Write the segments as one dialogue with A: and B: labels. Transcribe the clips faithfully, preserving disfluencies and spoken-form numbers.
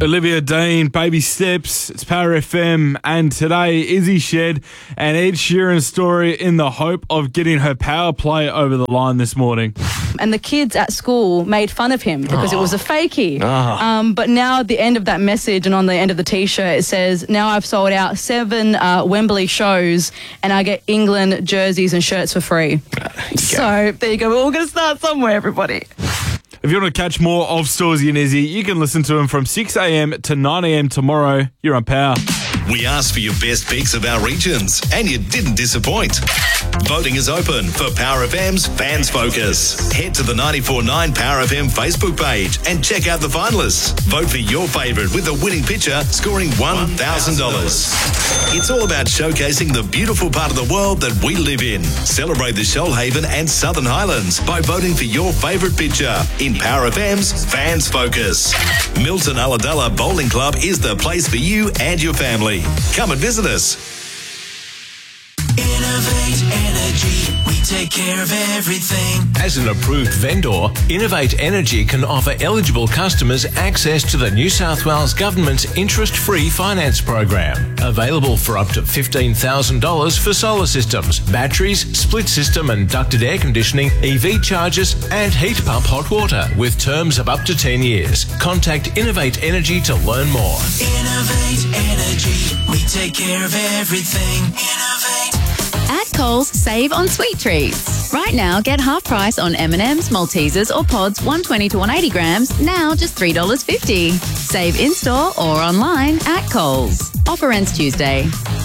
A: Olivia Dean, Baby Steps, it's Power F M, and today Izzy shared an Ed Sheeran story in the hope of getting her power play over the line this morning.
B: And the kids at school made fun of him because oh. it was a fakie.
A: Oh.
B: Um, but now at the end of that message and on the end of the T-shirt, it says, now I've sold out seven uh, Wembley shows and I get England jerseys and shirts for free. So there you go. We're all going to start somewhere, everybody.
A: If you want to catch more of Storzy and Izzy, you can listen to them from six a.m. to nine a.m. tomorrow. You're on Power.
C: We asked for your best picks of our regions, and you didn't disappoint. Voting is open for Power F M's Fans Focus. Head to the ninety-four point nine Power F M Facebook page and check out the finalists. Vote for your favourite with the winning picture scoring one thousand dollars. It's all about showcasing the beautiful part of the world that we live in. Celebrate the Shoalhaven and Southern Highlands by voting for your favourite picture in Power F M's Fans Focus. Milton Ulladulla Bowling Club is the place for you and your family. Come and visit us.
D: Innovate Energy, we take care of everything.
E: As an approved vendor, Innovate Energy can offer eligible customers access to the New South Wales Government's interest-free finance program. Available for up to fifteen thousand dollars for solar systems, batteries, split system and ducted air conditioning, E V chargers and heat pump hot water with terms of up to ten years. Contact Innovate Energy to learn more.
D: Innovate Energy, we take care of everything. Innovate.
F: At Coles, save on sweet treats. Right now, get half price on M and M's, Maltesers or Pods one twenty to one eighty grams, now just three dollars fifty. Save in-store or online at Coles. Offer ends Tuesday.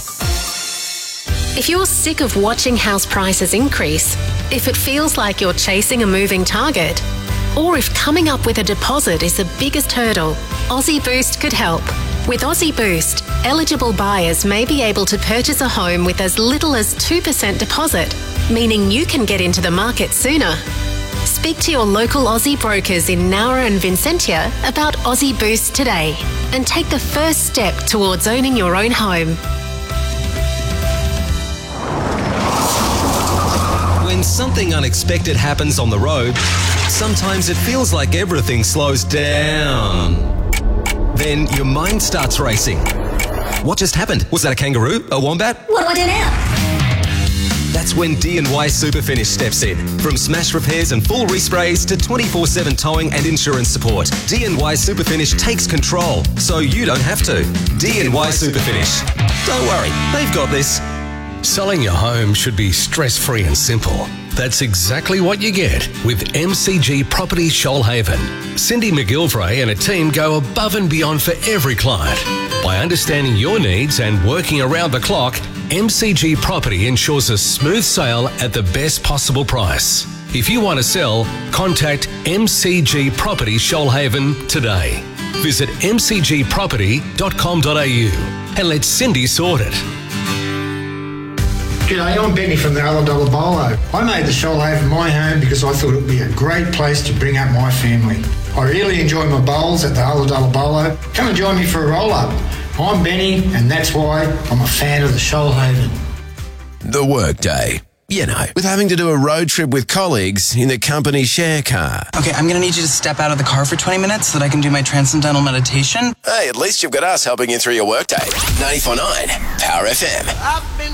G: If you're sick of watching house prices increase, if it feels like you're chasing a moving target, or if coming up with a deposit is the biggest hurdle, Aussie Boost could help. With Aussie Boost, eligible buyers may be able to purchase a home with as little as two percent deposit, meaning you can get into the market sooner. Speak to your local Aussie brokers in Nowra and Vincentia about Aussie Boost today and take the first step towards owning your own home.
H: When something unexpected happens on the road, sometimes it feels like everything slows down. Then your mind starts racing. What just happened? Was that a kangaroo? A wombat?
I: What do I do now?
H: That's when D and Y Superfinish steps in. From smash repairs and full resprays to twenty-four seven towing and insurance support, D and Y Superfinish takes control, so you don't have to. D and Y Superfinish. Don't worry, they've got this.
J: Selling your home should be stress-free and simple. That's exactly what you get with M C G Property Shoalhaven. Cindy McGilvray and a team go above and beyond for every client. By understanding your needs and working around the clock, M C G Property ensures a smooth sale at the best possible price. If you want to sell, contact M C G Property Shoalhaven today. Visit m c g property dot com dot a u and let Cindy sort it.
K: G'day, I'm Benny from the Ulladulla Bolo. I made the Shoalhaven my home because I thought it would be a great place to bring up my family. I really enjoy my bowls at the Ulladulla Bolo. Come and join me for a roll-up. I'm Benny, and that's why I'm a fan of the Shoalhaven.
L: The workday. You know, with having to do a road trip with colleagues in the company share car.
M: Okay, I'm going to need you to step out of the car for twenty minutes so that I can do my transcendental meditation.
L: Hey, at least you've got us helping you through your workday. ninety-four point nine Power F M.
D: I've been